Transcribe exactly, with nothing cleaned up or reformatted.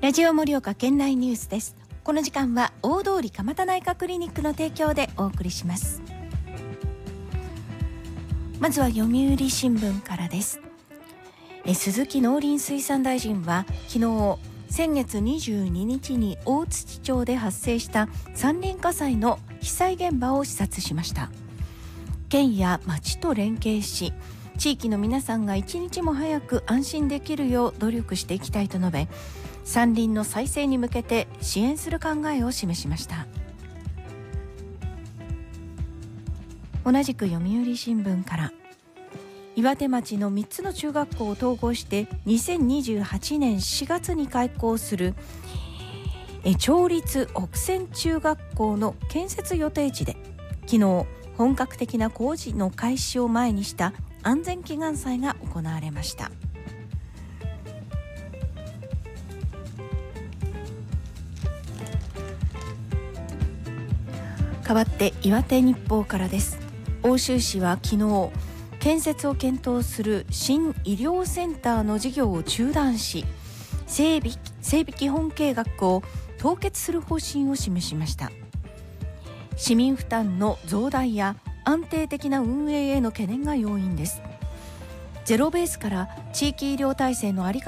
ラジオ盛岡県内ニュースです。この時間は大通蒲田内科クリニックの提供でお送りします。まずは読売新聞からです。え鈴木農林水産大臣は昨日先月にじゅうににちに大槌町で発生した山林火災の被災現場を視察しました。県や町と連携し、地域の皆さんが一日も早く安心できるよう努力していきたいと述べ、山林の再生に向けて支援する考えを示しました。同じく読売新聞から、岩手町のみっつの中学校を統合してにせんにじゅうはちねんしがつに開校するえ町立奥仙中学校の建設予定地で昨日本格的な工事の開始を前にした安全祈願祭が行われました。代わって岩手日報からです。奥州市は昨日建設を検討する新医療センターの事業を中断し、整備、整備基本計画を凍結する方針を示しました。市民負担の増大や安定的な運営への懸念が要因です。ゼロベースから地域医療体制の在り方